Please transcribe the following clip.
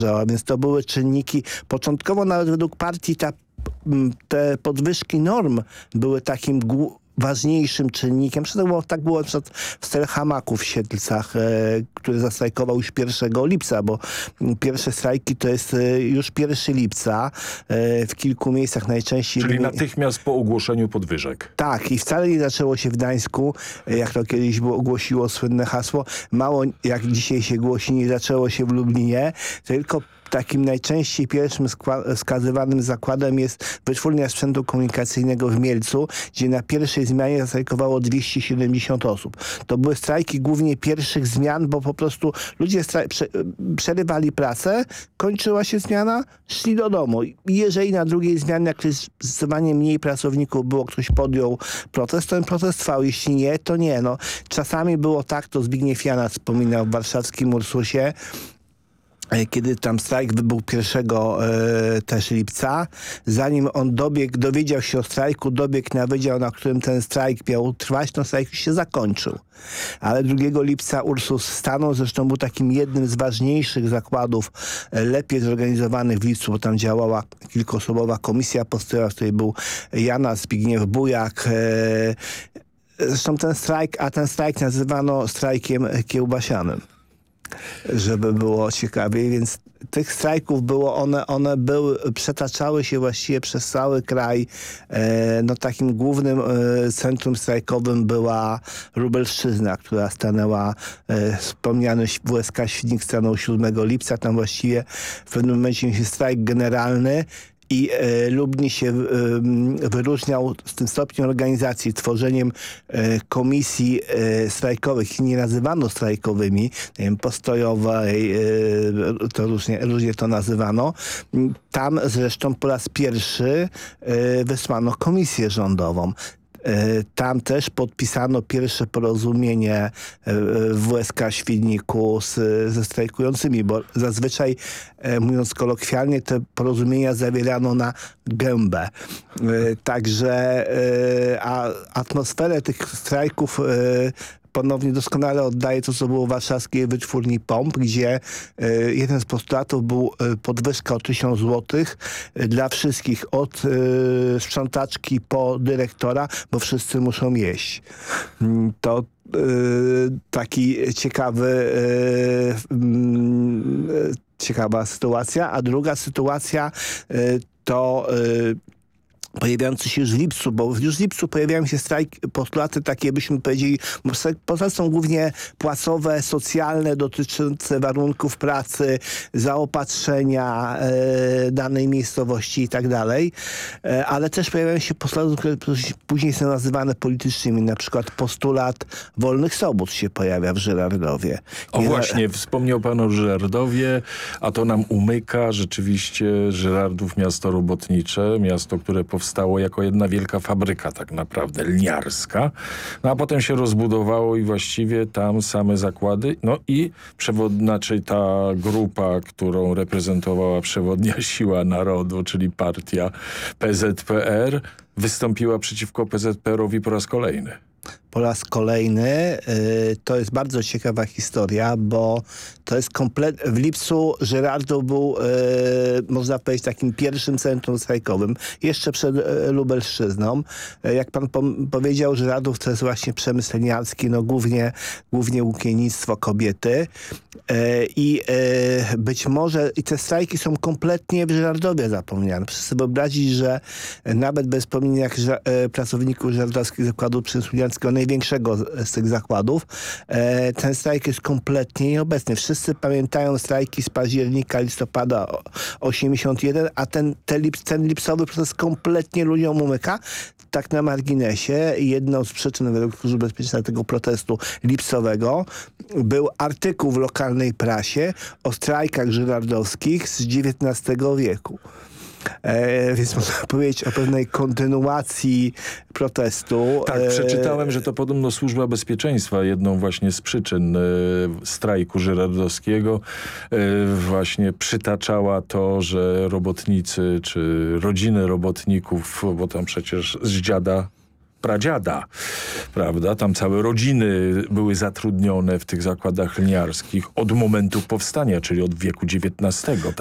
Więc to były czynniki, początkowo nawet według partii te podwyżki norm były takim ważniejszym czynnikiem. Tak było na przykład w Stelhamaku w Siedlcach, który zastrajkował już 1 lipca, bo pierwsze strajki to jest już 1 lipca w kilku miejscach najczęściej. Czyli natychmiast po ogłoszeniu podwyżek. Tak, i wcale nie zaczęło się w Gdańsku, jak to kiedyś głosiło słynne hasło. Mało, jak dzisiaj się głosi, nie zaczęło się w Lublinie, tylko takim najczęściej pierwszym wskazywanym zakładem jest Wytwórnia Sprzętu Komunikacyjnego w Mielcu, gdzie na pierwszej zmianie zastrajkowało 270 osób. To były strajki głównie pierwszych zmian, bo po prostu ludzie przerywali pracę, kończyła się zmiana, szli do domu. I jeżeli na drugiej zmianie, jak zdecydowanie mniej pracowników było, ktoś podjął protest, to ten protest trwał. Jeśli nie, to nie. No, czasami było tak, to Zbigniew Jana wspominał w warszawskim Ursusie, kiedy tam strajk wybuchł 1 też lipca, zanim on dowiedział się o strajku, dobiegł na wydział, na którym ten strajk miał trwać, no strajk już się zakończył. Ale 2 lipca Ursus stanął, zresztą był takim jednym z ważniejszych zakładów, lepiej zorganizowanych w Lipcu, bo tam działała kilkuosobowa komisja postojowa, w której był Jana, Zbigniew Bujak. Zresztą ten strajk nazywano strajkiem kiełbasianym, żeby było ciekawiej, więc tych strajków było, one przetaczały się właściwie przez cały kraj. No takim głównym centrum strajkowym była Lubelszczyzna, która stanęła, wspomniany WSK Świdnik stanął 7 lipca, tam właściwie w pewnym momencie miał się strajk generalny. I Lublin się wyróżniał z tym stopniem organizacji, tworzeniem komisji strajkowych. Nie nazywano strajkowymi, nie wiem, postojowej, to różnie to nazywano. Tam zresztą po raz pierwszy wysłano komisję rządową. Tam też podpisano pierwsze porozumienie w WSK Świdniku ze strajkującymi, bo zazwyczaj, mówiąc kolokwialnie, te porozumienia zawierano na gębę. Także atmosferę tych strajków ponownie doskonale oddaje to, co było w warszawskiej wytwórni pomp, gdzie jeden z postulatów był podwyżka o 1000 zł dla wszystkich, od sprzątaczki po dyrektora, bo wszyscy muszą jeść. To taki ciekawa sytuacja. A druga sytuacja to pojawiający się już w lipcu, bo już w lipcu pojawiają się postulaty takie, byśmy powiedzieli, postulaty są głównie płacowe, socjalne, dotyczące warunków pracy, zaopatrzenia danej miejscowości i tak dalej, ale też pojawiają się postulaty, które później są nazywane politycznymi, na przykład postulat wolnych sobot się pojawia w Żyrardowie. O właśnie, wspomniał pan o Żyrardowie, a to nam umyka rzeczywiście Żyrardów, miasto robotnicze, miasto, które powstało jako jedna wielka fabryka tak naprawdę, lniarska. No a potem się rozbudowało i właściwie tam same zakłady. No i ta grupa, którą reprezentowała przewodnia Siła Narodu, czyli partia PZPR, wystąpiła przeciwko PZPR-owi po raz kolejny. Po raz kolejny. To jest bardzo ciekawa historia, bo to jest w lipcu Żyrardów był, można powiedzieć, takim pierwszym centrum strajkowym, jeszcze przed Lubelszczyzną. Jak pan powiedział, Żyrardów to jest właśnie przemysł lniarski, no głównie łukiennictwo, kobiety. I być może te strajki są kompletnie w Żyrardowie zapomniane. Proszę sobie wyobrazić, że nawet bez wspomnienia pracowników Żyrardowskich Zakładu Przemysłu Lniarskiego, największego z tych zakładów, ten strajk jest kompletnie nieobecny. Wszyscy pamiętają strajki z października, listopada 81, a ten lipcowy proces kompletnie ludziom umyka. Tak na marginesie, jedną z przyczyn według Służby Bezpieczeństwa tego protestu lipcowego był artykuł w lokalnej prasie o strajkach żyrardowskich z XIX wieku. Więc można powiedzieć o pewnej kontynuacji protestu. Tak, przeczytałem, że to podobno Służba Bezpieczeństwa jedną właśnie z przyczyn strajku żyrardowskiego właśnie przytaczała to, że robotnicy czy rodziny robotników, bo tam przecież z dziada pradziada, prawda? Tam całe rodziny były zatrudnione w tych zakładach lniarskich od momentu powstania, czyli od wieku XIX.